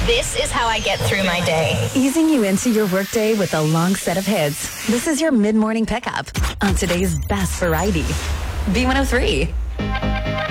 This is how I get through my day. Easing you into your workday with a long set of hits. This is your mid-morning pickup on today's best variety. B103.